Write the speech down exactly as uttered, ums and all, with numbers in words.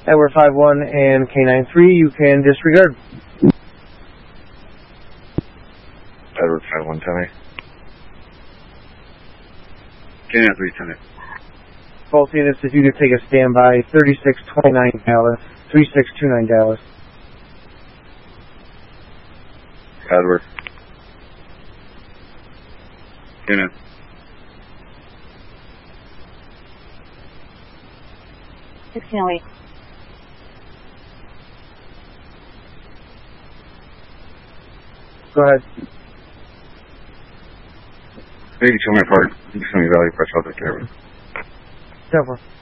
Edward five one and K nine three, you can disregard. Edward five one, ten eight. K nine three, ten eight. Both units, if you could take a standby, thirty-six twenty-nine Dallas, three six two nine Dallas. Edward. Unit. sixteen oh eight. Go ahead. eighty-two minute park. Yosemite Valley, Press Delta, Caravan. Several.